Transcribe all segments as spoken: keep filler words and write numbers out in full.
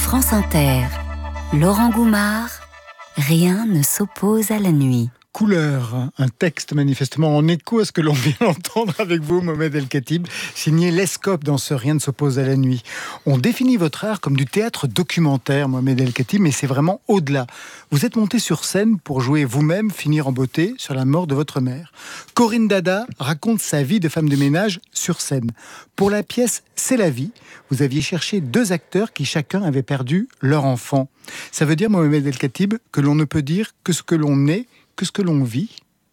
France Inter, Laurent Goumard, rien ne s'oppose à la nuit. Couleur, un texte manifestement en écho à ce que l'on vient d'entendre avec vous, Mohamed El Khatib, signé Lescope dans ce Rien ne s'oppose à la nuit. On définit votre art comme du théâtre documentaire, Mohamed El Khatib, mais c'est vraiment au-delà. Vous êtes monté sur scène pour jouer vous-même, finir en beauté, sur la mort de votre mère. Corinne Dada raconte sa vie de femme de ménage sur scène. Pour la pièce C'est la vie, vous aviez cherché deux acteurs qui chacun avait perdu leur enfant. Ça veut dire, Mohamed El Khatib, que l'on ne peut dire que ce que l'on est, que ce que l'on vit.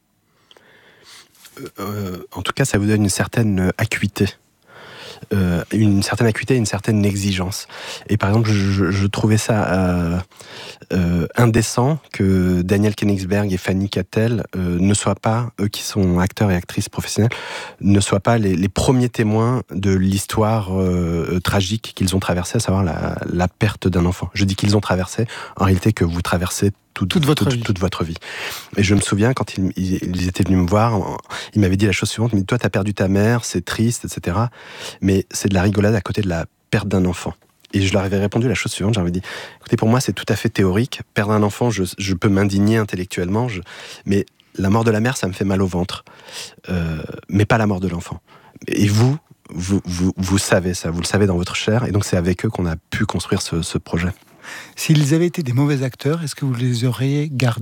euh, En tout cas, ça vous donne une certaine acuité. Euh, une certaine acuité et une certaine exigence. Et par exemple, je, je trouvais ça euh, euh, indécent que Daniel Koenigsberg et Fanny Cattel euh, ne soient pas, eux qui sont acteurs et actrices professionnels, ne soient pas les, les premiers témoins de l'histoire euh, tragique qu'ils ont traversée, à savoir la, la perte d'un enfant. Je dis qu'ils ont traversé, en réalité que vous traversez Toute, toute, votre toute, toute votre vie. Et je me souviens, quand ils, ils, ils étaient venus me voir, ils m'avaient dit la chose suivante, mais toi, t'as perdu ta mère, c'est triste, et cetera. Mais c'est de la rigolade à côté de la perte d'un enfant. Et je leur avais répondu la chose suivante, j'avais dit, écoutez, pour moi, c'est tout à fait théorique. Perdre un enfant, je, je peux m'indigner intellectuellement, je, mais la mort de la mère, ça me fait mal au ventre. Euh, mais pas la mort de l'enfant. Et vous, vous, vous, vous savez ça, vous le savez dans votre chair, et donc c'est avec eux qu'on a pu construire ce, ce projet. S'ils avaient été des mauvais acteurs, est-ce que vous les auriez gardés ?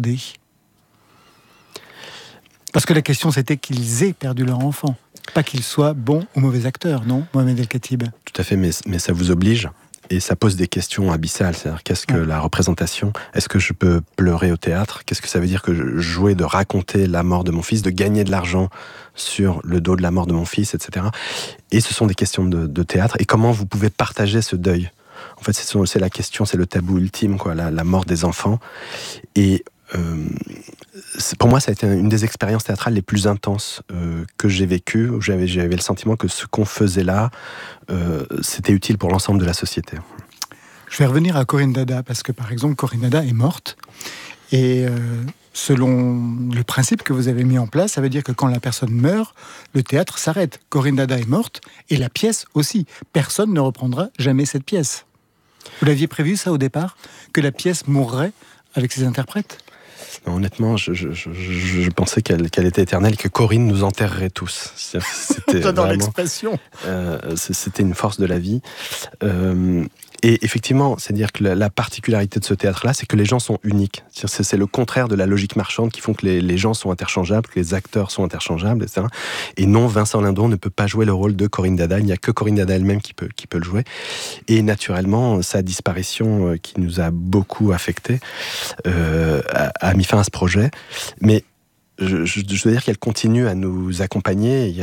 Parce que la question, c'était qu'ils aient perdu leur enfant. Pas qu'ils soient bons ou mauvais acteurs, non, Mohamed El Khatib ? Tout à fait, mais, mais ça vous oblige. Et ça pose des questions abyssales. C'est-à-dire, qu'est-ce que ouais. la représentation ? Est-ce que je peux pleurer au théâtre ? Qu'est-ce que ça veut dire que je jouais de raconter la mort de mon fils, de gagner de l'argent sur le dos de la mort de mon fils, et cetera. Et ce sont des questions de, de théâtre. Et comment vous pouvez partager ce deuil ? En fait, c'est, c'est la question, c'est le tabou ultime, quoi, la, la mort des enfants. Et euh, pour moi, ça a été une des expériences théâtrales les plus intenses euh, que j'ai vécues, où j'avais, j'avais le sentiment que ce qu'on faisait là, euh, c'était utile pour l'ensemble de la société. Je vais revenir à Corinne Dada, parce que, par exemple, Corinne Dada est morte. Et euh, selon le principe que vous avez mis en place, ça veut dire que quand la personne meurt, le théâtre s'arrête. Corinne Dada est morte, et la pièce aussi. Personne ne reprendra jamais cette pièce. Vous l'aviez prévu, ça, au départ ? Que la pièce mourrait avec ses interprètes ? Non, honnêtement, je, je, je, je pensais qu'elle, qu'elle était éternelle, que Corinne nous enterrerait tous. C'était J'adore vraiment, l'expression. Euh, c'était une force de la vie. Euh, et effectivement, c'est-à-dire que la, la particularité de ce théâtre-là, c'est que les gens sont uniques. C'est, c'est le contraire de la logique marchande qui font que les, les gens sont interchangeables, que les acteurs sont interchangeables, et cetera. Et non, Vincent Lindon ne peut pas jouer le rôle de Corinne Dada. Il n'y a que Corinne Dada elle-même qui peut, qui peut le jouer. Et naturellement, sa disparition, euh, qui nous a beaucoup affectés, euh, a, a mis fin à ce projet. Mais je, je, je veux dire qu'elle continue à nous accompagner. Il y a